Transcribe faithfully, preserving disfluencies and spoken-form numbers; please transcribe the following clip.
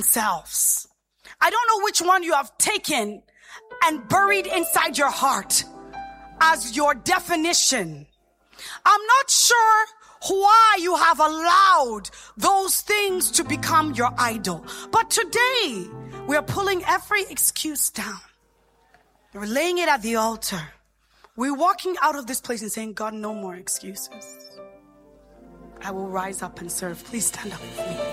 themselves. I don't know which one you have taken and buried inside your heart as your definition. I'm not sure why you have allowed those things to become your idol. But today, we are pulling every excuse down. We're laying it at the altar. We're walking out of this place and saying, God, no more excuses. I will rise up and serve. Please stand up with me.